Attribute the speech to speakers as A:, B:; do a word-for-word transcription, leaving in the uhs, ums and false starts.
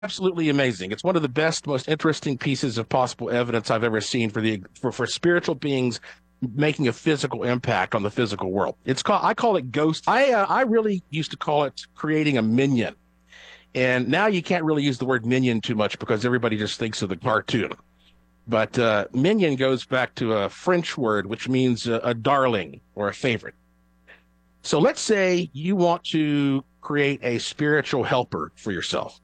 A: absolutely amazing. It's one of the best, most interesting pieces of possible evidence I've ever seen for the for, for spiritual beings making a physical impact on the physical world. It's called I call it ghost. I uh, I really used to call it creating a minion. And now you can't really use the word minion too much because everybody just thinks of the cartoon. But uh, minion goes back to a French word which means a, a darling or a favorite. So let's say you want to create a spiritual helper for yourself.